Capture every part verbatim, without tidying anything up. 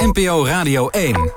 N P O Radio één.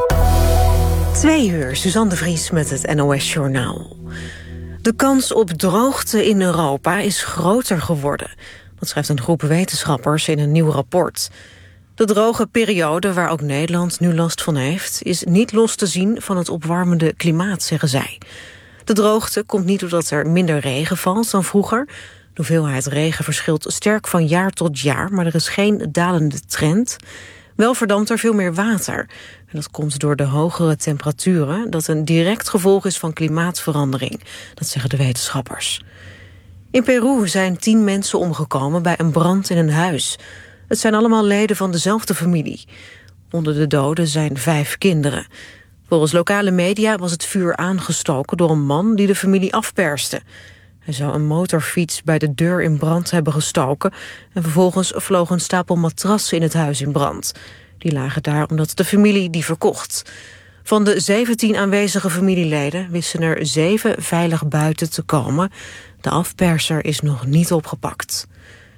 Twee uur, Suzanne de Vries met het N O S-journaal. De kans op droogte in Europa is groter geworden. Dat schrijft een groep wetenschappers in een nieuw rapport. De droge periode, waar ook Nederland nu last van heeft, is niet los te zien van het opwarmende klimaat, zeggen zij. De droogte komt niet doordat er minder regen valt dan vroeger. De hoeveelheid regen verschilt sterk van jaar tot jaar, maar er is geen dalende trend. Wel verdampt er veel meer water. En dat komt door de hogere temperaturen, dat een direct gevolg is van klimaatverandering. Dat zeggen de wetenschappers. In Peru zijn tien mensen omgekomen bij een brand in een huis. Het zijn allemaal leden van dezelfde familie. Onder de doden zijn vijf kinderen. Volgens lokale media was het vuur aangestoken door een man die de familie afperste. Hij zou een motorfiets bij de deur in brand hebben gestoken en vervolgens vloog een stapel matrassen in het huis in brand. Die lagen daar omdat de familie die verkocht. Van de zeventien aanwezige familieleden wisten er zeven veilig buiten te komen. De afperser is nog niet opgepakt.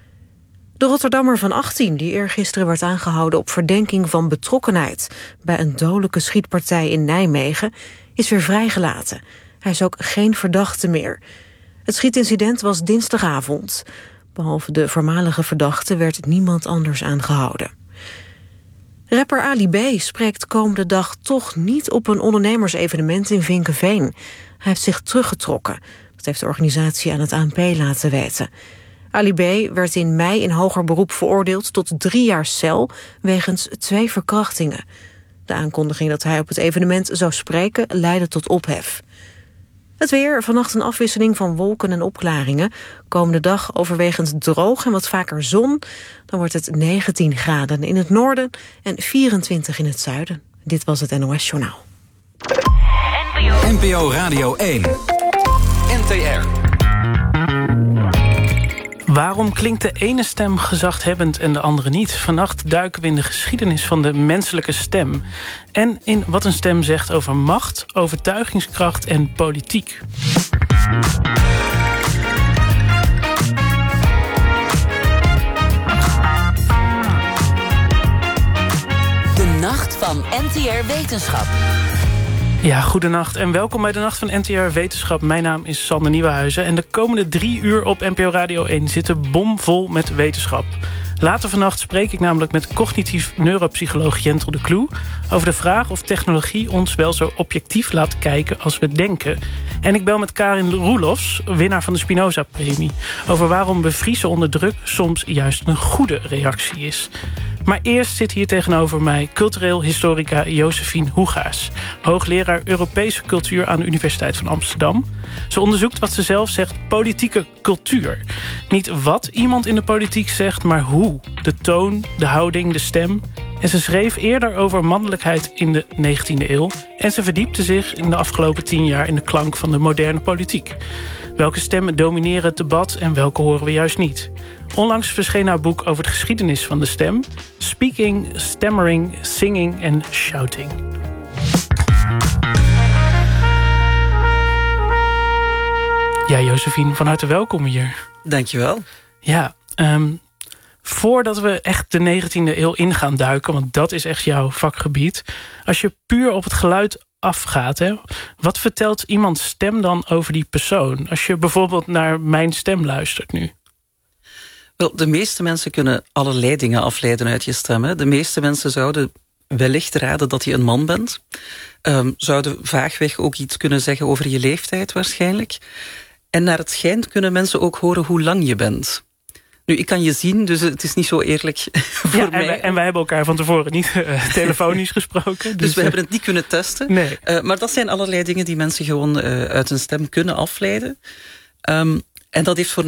De Rotterdammer van achttien, die eergisteren werd aangehouden op verdenking van betrokkenheid bij een dodelijke schietpartij in Nijmegen, is weer vrijgelaten. Hij is ook geen verdachte meer. Het schietincident was dinsdagavond. Behalve de voormalige verdachte werd niemand anders aangehouden. Rapper Ali B. spreekt komende dag toch niet op een ondernemersevenement in Vinkeveen. Hij heeft zich teruggetrokken. Dat heeft de organisatie aan het A N P laten weten. Ali B. werd in mei in hoger beroep veroordeeld tot drie jaar cel wegens twee verkrachtingen. De aankondiging dat hij op het evenement zou spreken leidde tot ophef. Het weer, vannacht een afwisseling van wolken en opklaringen. Komende dag overwegend droog en wat vaker zon. Dan wordt het negentien graden in het noorden en vierentwintig in het zuiden. Dit was het N O S-journaal. N P O Radio één. N T R. Waarom klinkt de ene stem gezaghebbend en de andere niet? Vannacht duiken we in de geschiedenis van de menselijke stem. En in wat een stem zegt over macht, overtuigingskracht en politiek. De Nacht van N T R Wetenschap. Ja, goedenacht en welkom bij de Nacht van N T R Wetenschap. Mijn naam is Sander Nieuwenhuizen en de komende drie uur op N P O Radio één zitten bomvol met wetenschap. Later vannacht spreek ik namelijk met cognitief neuropsycholoog Jentel de Kloe over de vraag of technologie ons wel zo objectief laat kijken als we denken. En ik bel met Karin Roelofs, winnaar van de Spinoza-premie, over waarom bevriezen onder druk soms juist een goede reactie is. Maar eerst zit hier tegenover mij cultureel historica Josephine Hoegaas, hoogleraar Europese cultuur aan de Universiteit van Amsterdam. Ze onderzoekt wat ze zelf zegt politieke cultuur. Niet wat iemand in de politiek zegt, maar hoe. De toon, de houding, de stem. En ze schreef eerder over mannelijkheid in de negentiende eeuw. En ze verdiepte zich in de afgelopen tien jaar in de klank van de moderne politiek. Welke stemmen domineren het debat en welke horen we juist niet? Onlangs verscheen haar boek over de geschiedenis van de stem. Speaking, Stammering, Singing en Shouting. Ja, Josephine, van harte welkom hier. Dankjewel. Ja, um, voordat we echt de negentiende eeuw in gaan duiken, want dat is echt jouw vakgebied. Als je puur op het geluid afgaat, hè, wat vertelt iemands stem dan over die persoon? Als je bijvoorbeeld naar mijn stem luistert nu. Wel, de meeste mensen kunnen allerlei dingen afleiden uit je stem. Hè. De meeste mensen zouden wellicht raden dat je een man bent. Um, zouden vaagweg ook iets kunnen zeggen over je leeftijd waarschijnlijk. En naar het schijnt kunnen mensen ook horen hoe lang je bent. Nu, ik kan je zien, dus het is niet zo eerlijk voor ja, mij. En wij, en wij hebben elkaar van tevoren niet uh, telefonisch gesproken. Dus, dus we uh, hebben het niet kunnen testen. Nee. Uh, maar dat zijn allerlei dingen die mensen gewoon uh, uit hun stem kunnen afleiden. Um, en dat heeft voor